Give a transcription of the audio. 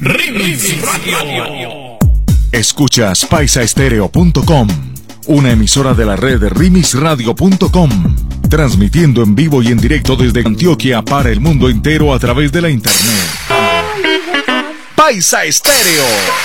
Remix Radio. Escuchas paisaestereo.com, una emisora de la red remixradio.com, transmitiendo en vivo y en directo desde Antioquia para el mundo entero a través de la internet. Paisa Estéreo.